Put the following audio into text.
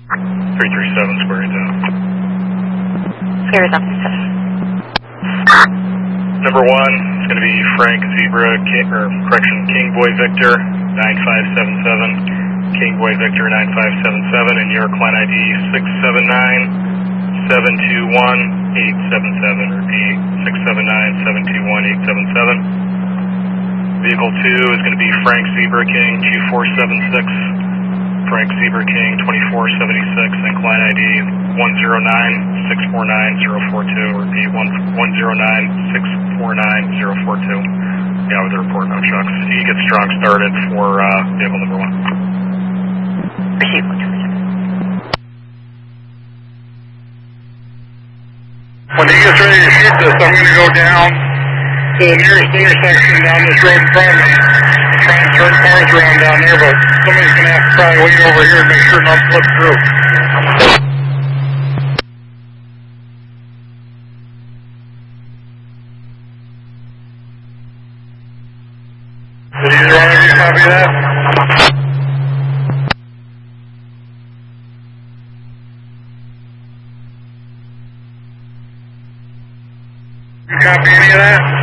337 Square Down. Square Down. Number 1 is going to be Frank Zebra, King Boy Victor 9577. King Boy Victor 9577, and your client ID 679-721-877. Repeat, 679-721-877. Vehicle 2 is going to be Frank Zebra King 2476. Frank Zebra King 2476, and client ID 109-649-042. Repeat, 109-649-042. Yeah, with the report, no chucks. You get strong started for vehicle number 1. Proceed. When he gets ready to shoot this, I'm going to go down to the nearest intersection down this road in front of me. Try and turn cars around down there, but somebody's going to have to probably wait over here and make sure not to slip through. Did either one of you copy that? You copy any of that?